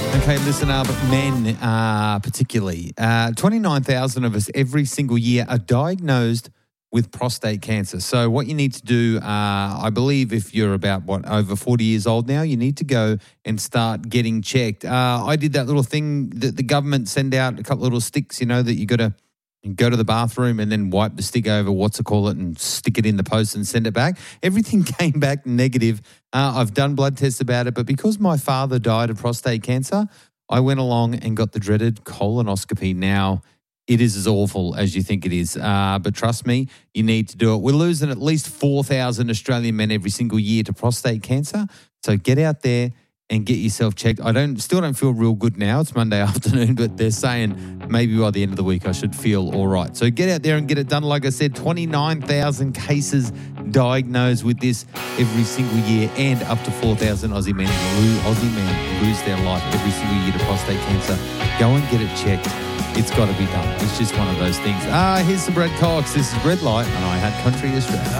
Okay, listen up, men particularly. 29,000 of us every single year are diagnosed with prostate cancer. So what you need to do, I believe if you're about, over 40 years old now, you need to go and start getting checked. I did that little thing that the government send out, a couple little sticks, that you got to go to the bathroom and then wipe the stick over, and stick it in the post and send it back. Everything came back negative. I've done blood tests about it, but because my father died of prostate cancer, I went along and got the dreaded colonoscopy. Now, it is as awful as you think it is, but trust me, you need to do it. We're losing at least 4,000 Australian men every single year to prostate cancer, so get out there and get yourself checked. Still don't feel real good now. It's Monday afternoon, but they're saying maybe by the end of the week I should feel all right. So get out there and get it done. Like I said, 29,000 cases diagnosed with this every single year, and up to 4,000 Aussie men lose their life every single year to prostate cancer. Go and get it checked. It's got to be done. It's just one of those things. Here's some Brett Cox. This is Red Light, and I had Country Australia.